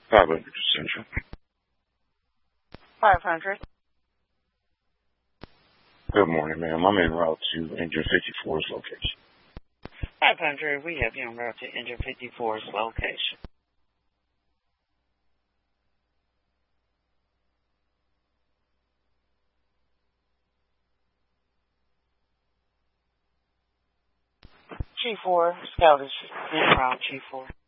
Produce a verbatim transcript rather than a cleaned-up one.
five hundred Central. five hundred. Good morning, ma'am. I'm en route to Engine fifty-four's location. five hundred, we have you en route to Engine fifty-four's location. G four, Scout is en route, G four.